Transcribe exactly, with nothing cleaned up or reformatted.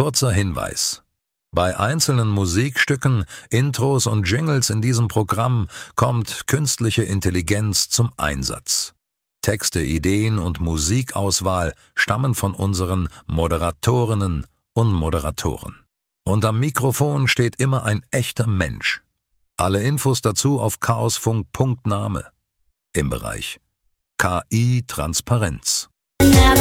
Kurzer Hinweis: Bei einzelnen Musikstücken, Intros und Jingles in diesem Programm kommt künstliche Intelligenz zum Einsatz. Texte, Ideen und Musikauswahl stammen von unseren Moderatorinnen und Moderatoren. Und am Mikrofon steht immer ein echter Mensch. Alle Infos dazu auf chaosfunk punkt name im Bereich K I-Transparenz.